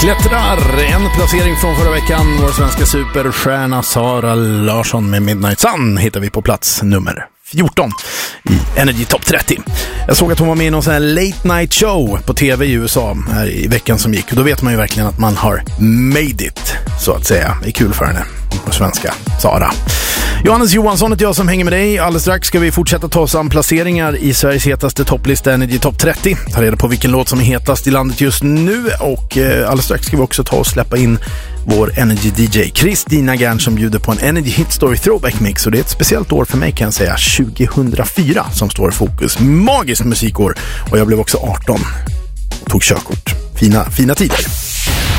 Klättrar, en placering från förra veckan. Vår svenska superstjärna Sara Larsson med Midnight Sun hittar vi på plats nummer 14 i Energy Top 30. Jag såg att hon var med i någon sån här late night show på tv i USA här i veckan som gick. Och då vet man ju verkligen att man har made it, så att säga. Det är kul för henne, på svenska Sara. Johannes Johansson heter jag som hänger med dig. Alldeles strax ska vi fortsätta ta oss an placeringar i Sveriges hetaste topplista Energy Top 30. Ta reda på vilken låt som är hetast i landet just nu. Och alldeles strax ska vi också ta och släppa in vår Energy DJ Kristina Gern som bjuder på en Energy Hit Story Throwback Mix. Och det är ett speciellt år för mig, kan jag säga, 2004 som står i fokus. Magiskt musikår. Och jag blev också 18 och tog körkort. Fina tider.